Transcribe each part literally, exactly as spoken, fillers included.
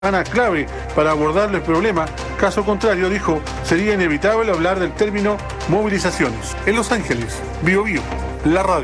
clave para abordar el problema. Caso contrario, dijo, sería inevitable hablar del término movilizaciones. En Los Ángeles, Bio Bio, la radio.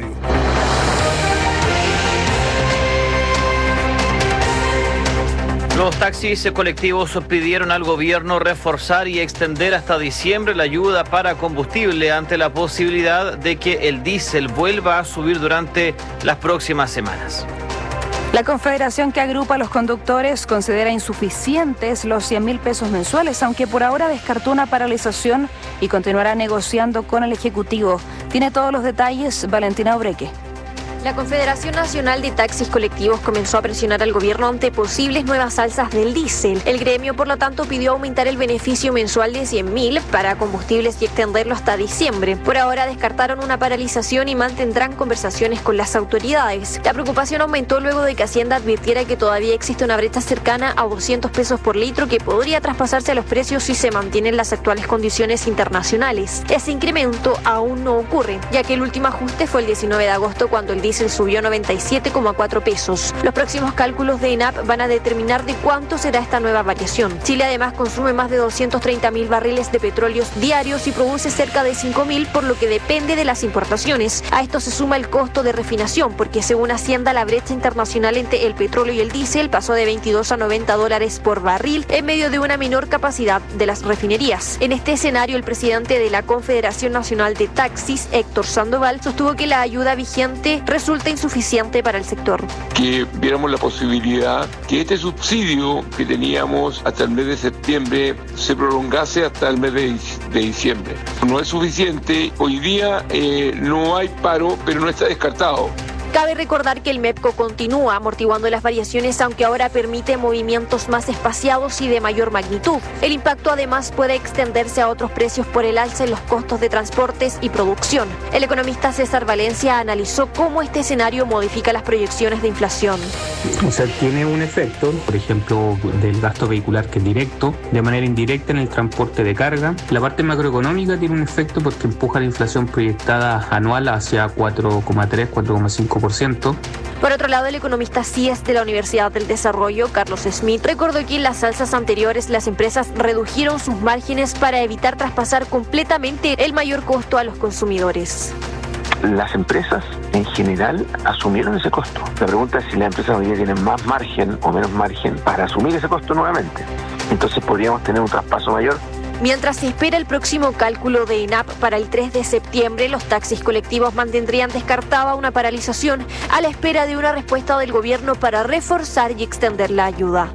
Los taxis colectivos pidieron al gobierno reforzar y extender hasta diciembre la ayuda para combustible ante la posibilidad de que el diésel vuelva a subir durante las próximas semanas. La confederación que agrupa a los conductores considera insuficientes los cien mil pesos mensuales, aunque por ahora descartó una paralización y continuará negociando con el Ejecutivo. Tiene todos los detalles Valentina Obreque. La Confederación Nacional de Taxis Colectivos comenzó a presionar al gobierno ante posibles nuevas alzas del diésel. El gremio, por lo tanto, pidió aumentar el beneficio mensual de cien mil para combustibles y extenderlo hasta diciembre. Por ahora descartaron una paralización y mantendrán conversaciones con las autoridades. La preocupación aumentó luego de que Hacienda advirtiera que todavía existe una brecha cercana a doscientos pesos por litro que podría traspasarse a los precios si se mantienen las actuales condiciones internacionales. Ese incremento aún no ocurre, ya que el último ajuste fue el diecinueve de agosto cuando el diésel subió noventa y siete coma cuatro pesos. Los próximos cálculos de ENAP van a determinar de cuánto será esta nueva variación. Chile además consume más de doscientos treinta mil barriles de petróleos diarios y produce cerca de cinco mil, por lo que depende de las importaciones. A esto se suma el costo de refinación, porque según Hacienda la brecha internacional entre el petróleo y el diésel pasó de veintidós a noventa dólares por barril en medio de una menor capacidad de las refinerías. En este escenario, el presidente de la Confederación Nacional de Taxis, Héctor Sandoval, sostuvo que la ayuda vigente resulta insuficiente para el sector. Que viéramos la posibilidad que este subsidio que teníamos hasta el mes de septiembre se prolongase hasta el mes de, de diciembre. No es suficiente, hoy día eh, no hay paro, pero no está descartado. Cabe recordar que el MEPCO continúa amortiguando las variaciones, aunque ahora permite movimientos más espaciados y de mayor magnitud. El impacto además puede extenderse a otros precios por el alza en los costos de transportes y producción. El economista César Valencia analizó cómo este escenario modifica las proyecciones de inflación. O sea, tiene un efecto, por ejemplo, del gasto vehicular que es directo, de manera indirecta en el transporte de carga. La parte macroeconómica tiene un efecto porque empuja la inflación proyectada anual hacia cuatro coma tres, cuatro coma cinco por ciento. Por otro lado, el economista C I E S de la Universidad del Desarrollo, Carlos Smith, recordó que en las alzas anteriores las empresas redujeron sus márgenes para evitar traspasar completamente el mayor costo a los consumidores. Las empresas en general asumieron ese costo. La pregunta es si las empresas hoy día tienen más margen o menos margen para asumir ese costo nuevamente. Entonces podríamos tener un traspaso mayor. Mientras se espera el próximo cálculo de ENAP para el tres de septiembre, los taxis colectivos mantendrían descartada una paralización a la espera de una respuesta del gobierno para reforzar y extender la ayuda.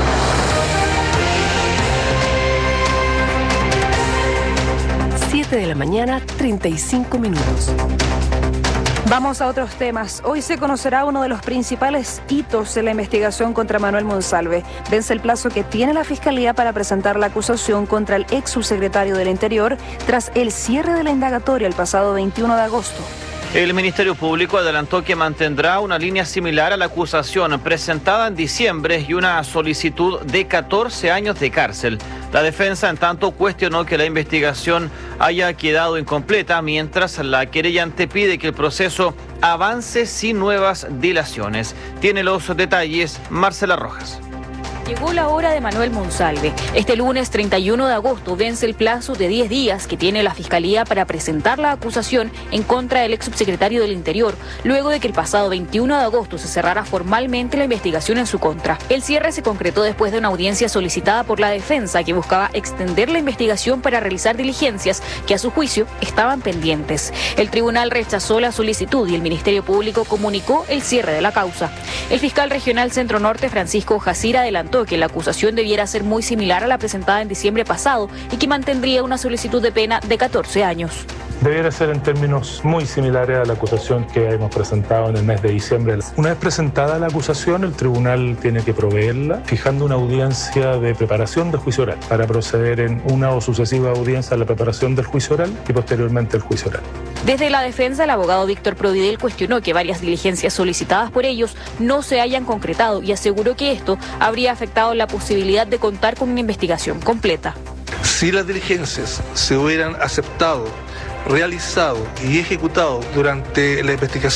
siete de la mañana, treinta y cinco minutos. Vamos a otros temas. Hoy se conocerá uno de los principales hitos en la investigación contra Manuel Monsalve. Vence el plazo que tiene la Fiscalía para presentar la acusación contra el ex subsecretario del Interior tras el cierre de la indagatoria el pasado veintiuno de agosto. El Ministerio Público adelantó que mantendrá una línea similar a la acusación presentada en diciembre y una solicitud de catorce años de cárcel. La defensa, en tanto, cuestionó que la investigación haya quedado incompleta, mientras la querellante pide que el proceso avance sin nuevas dilaciones. Tiene los detalles Marcela Rojas. Llegó la hora de Manuel Monsalve. Este lunes treinta y uno de agosto vence el plazo de diez días que tiene la Fiscalía para presentar la acusación en contra del ex subsecretario del Interior, luego de que el pasado veintiuno de agosto se cerrara formalmente la investigación en su contra. El cierre se concretó después de una audiencia solicitada por la defensa que buscaba extender la investigación para realizar diligencias que a su juicio estaban pendientes. El tribunal rechazó la solicitud y el Ministerio Público comunicó el cierre de la causa. El fiscal regional Centro Norte, Francisco Jacira, adelantó que la acusación debiera ser muy similar a la presentada en diciembre pasado y que mantendría una solicitud de pena de catorce años. Debiera ser en términos muy similares a la acusación que hemos presentado en el mes de diciembre. Una vez presentada la acusación, el tribunal tiene que proveerla, fijando una audiencia de preparación del juicio oral, para proceder en una o sucesiva audiencia a la preparación del juicio oral y posteriormente el juicio oral. Desde la defensa, el abogado Víctor Providel cuestionó que varias diligencias solicitadas por ellos no se hayan concretado y aseguró que esto habría afectado la posibilidad de contar con una investigación completa. Si las diligencias se hubieran aceptado, realizado y ejecutado durante la investigación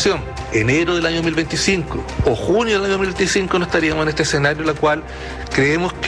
enero del año dos mil veinticinco o junio del año dos mil veinticinco, no estaríamos en este escenario en el cual creemos que